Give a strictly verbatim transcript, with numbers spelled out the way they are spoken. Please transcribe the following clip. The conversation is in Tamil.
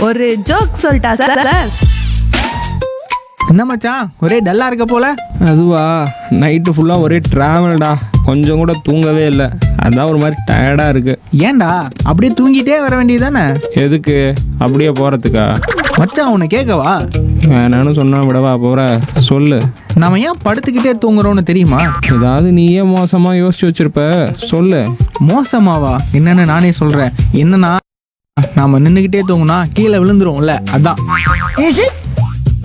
ஒரு ஜோக் சொல்லிட்டா சார் சார் என்ன மச்சான் ஒரே டல்லா இருக்க போல. அதுவா, நைட்டு ஃபுல்லாக ஒரே ட்ராவல்டா, கொஞ்சம் கூட தூங்கவே இல்லை. அதான் ஒரு மாதிரி டயர்டாக இருக்குது. ஏன்டா அப்படியே தூங்கிட்டே வர வேண்டியதானே? எதுக்கு அப்படியே போகிறதுக்கா? மச்சான் உன்னை கேட்கவா? வேணான்னு சொன்னா விடவா போகிற? சொல்லு. நாம ஏன் படுத்துக்கிட்டே தூங்குறோம்னு தெரியுமா? ஏதாவது நீயே மோசமாக யோசிச்சு வச்சிருப்ப, சொல்லு. மோசமாவா? என்னன்னு நானே சொல்றேன். என்னன்னா நாம நின்றுக்கிட்டே தூங்குனா கீழே விழுந்துருவோம்ல, அதான்.